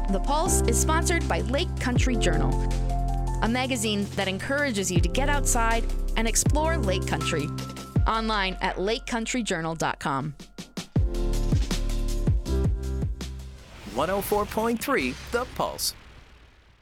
The Pulse is sponsored by Lake Country Journal, a magazine that encourages you to get outside and explore Lake Country. Online at lakecountryjournal.com. 104.3 The Pulse.